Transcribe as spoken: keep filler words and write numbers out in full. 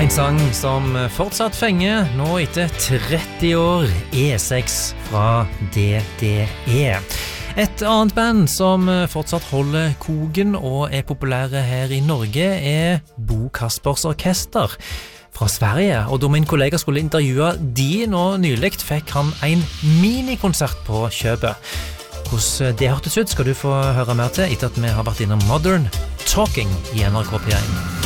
En sang som fortsatt fenger nå etter tretti år, E seks fra D D E. Et annet band som fortsatt holder kogen og er populære her i Norge er Bo Kaspers Orkester fra Sverige. Og da min kollega skulle intervjue de nå nylig, fikk han en minikonsert på kjøpet. Hvordan det hørtes ut skal du få høre mer til etter at vi har vært innom Modern Talking i N R K P én.